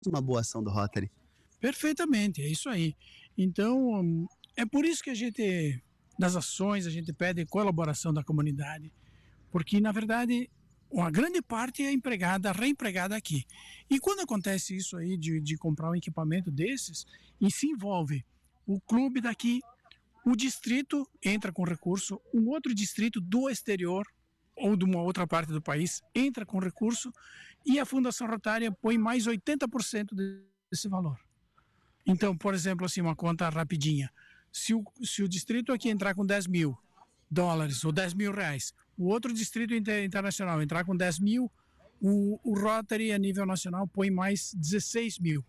uma boa ação do Rotary. Perfeitamente, é isso aí. Então, é por isso que a gente, nas ações, a gente pede colaboração da comunidade, porque, na verdade, uma grande parte é empregada, reempregada aqui. E quando acontece isso aí de comprar um equipamento desses, e se envolve o clube daqui, o distrito entra com recurso, um outro distrito do exterior ou de uma outra parte do país entra com recurso e a Fundação Rotária põe mais 80% desse valor. Então, por exemplo, assim, uma conta rapidinha. Se o distrito aqui entrar com 10 mil dólares ou 10 mil reais, o outro distrito internacional entrar com 10 mil, o Rotary a nível nacional põe mais 16 mil,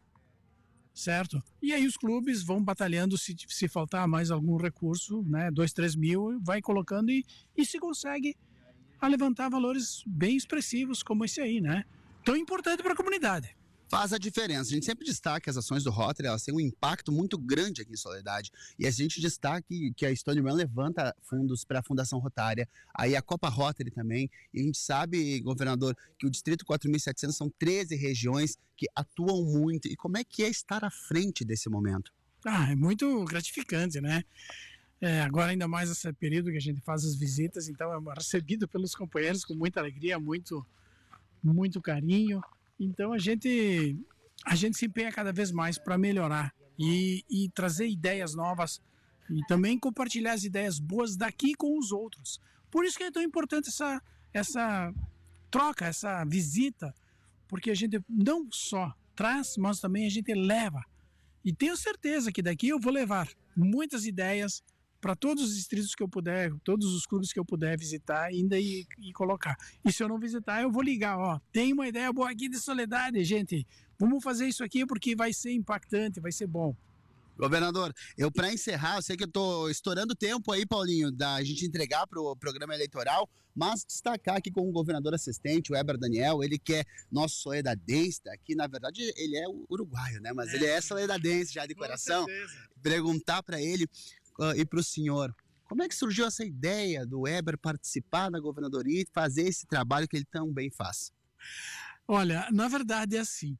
certo? E aí os clubes vão batalhando, se faltar mais algum recurso, né, 2, 3 mil, vai colocando e se consegue a levantar valores bem expressivos como esse aí, né? Tão importante para a comunidade. Faz a diferença. A gente sempre destaca que as ações do Rotary, elas têm um impacto muito grande aqui em Soledade. E a gente destaca que a Stone Run levanta fundos para a Fundação Rotária, aí a Copa Rotary também. E a gente sabe, governador, que o Distrito 4.700 são 13 regiões que atuam muito. E como é que é estar à frente desse momento? É muito gratificante, né? Agora ainda mais esse período que a gente faz as visitas, então é recebido pelos companheiros com muita alegria, muito, muito carinho. Então a gente se empenha cada vez mais para melhorar e trazer ideias novas e também compartilhar as ideias boas daqui com os outros. Por isso que é tão importante essa troca, essa visita, porque a gente não só traz, mas também a gente leva. E tenho certeza que daqui eu vou levar muitas ideias para todos os distritos que eu puder, todos os clubes que eu puder visitar ainda e colocar. E se eu não visitar, eu vou ligar, tem uma ideia boa aqui de Soledade, gente, vamos fazer isso aqui porque vai ser impactante, vai ser bom. Governador, para encerrar, eu sei que eu estou estourando tempo aí, Paulinho, da gente entregar para o programa eleitoral, mas destacar aqui com o governador assistente, o Weber Daniel, ele que é nosso soledadense, aqui na verdade ele é uruguaio, né, mas ele é soledadense já de coração. Perguntar para ele e para o senhor, como é que surgiu essa ideia do Weber participar da governadoria e fazer esse trabalho que ele tão bem faz? Olha, na verdade é assim,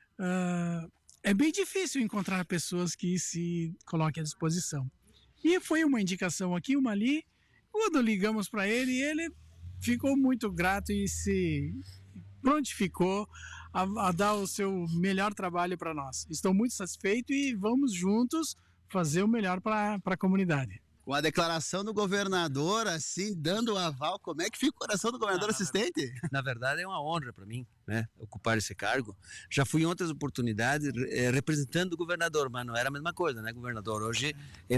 é bem difícil encontrar pessoas que se coloquem à disposição. E foi uma indicação aqui, uma ali, quando ligamos para ele ficou muito grato e se prontificou a dar o seu melhor trabalho para nós. Estou muito satisfeito e vamos juntos fazer o melhor para a comunidade. Com a declaração do governador, assim, dando o aval, como é que fica o coração do governador assistente? Na verdade é uma honra para mim, né, ocupar esse cargo. Já fui em outras oportunidades representando o governador, mas não era a mesma coisa, né, governador? Hoje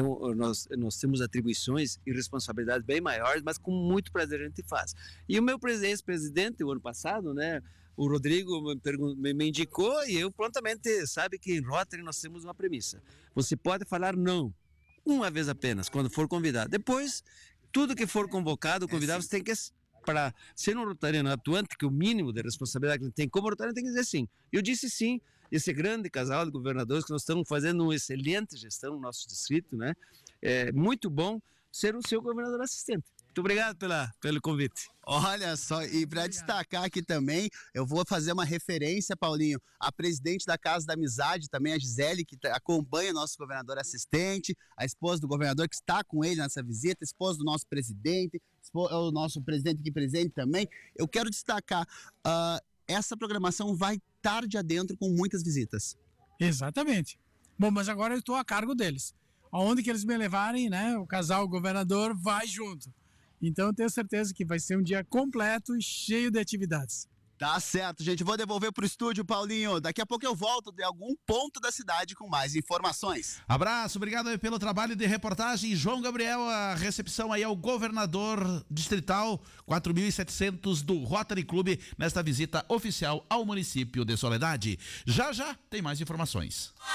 nós temos atribuições e responsabilidades bem maiores, mas com muito prazer a gente faz. E o meu ex-presidente, o ano passado, né, o Rodrigo me indicou e eu prontamente, sabe que em Rotary nós temos uma premissa. Você pode falar não, uma vez apenas, quando for convidado. Depois, tudo que for convocado, convidado, você tem que, para ser um rotariano atuante, que o mínimo de responsabilidade que ele tem como rotariano, tem que dizer sim. Eu disse sim, esse grande casal de governadores que nós estamos fazendo uma excelente gestão no nosso distrito, né? É muito bom ser o seu governador assistente. Muito obrigado pelo convite. Olha só, e para destacar aqui também, eu vou fazer uma referência, Paulinho, a presidente da Casa da Amizade, também a Gisele, que acompanha o nosso governador assistente, a esposa do governador que está com ele nessa visita, a esposa do nosso presidente, o nosso presidente aqui presente também. Eu quero destacar, essa programação vai tarde adentro com muitas visitas. Exatamente. Bom, mas agora eu estou a cargo deles. Aonde que eles me levarem, né, o casal, o governador, vai junto. Então eu tenho certeza que vai ser um dia completo e cheio de atividades. Tá certo, gente. Vou devolver pro estúdio, Paulinho. Daqui a pouco eu volto de algum ponto da cidade com mais informações. Abraço, obrigado aí pelo trabalho de reportagem. João Gabriel, a recepção aí ao governador distrital 4.700 do Rotary Clube nesta visita oficial ao município de Soledade. Já tem mais informações.